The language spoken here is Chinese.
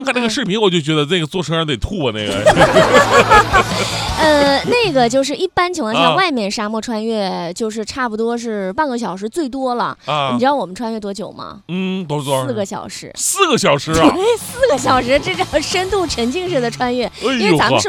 看那个视频，我就觉得这个坐车上得吐啊，那个。 那个就是一般情况下， 啊外面沙漠穿越就是差不多是半个小时最多了。 啊你知道我们穿越多久吗？ 多少 4个小时。 4个小时啊！ 对，4个小时，这叫深度沉浸式的穿越。 哎呦因为咱们是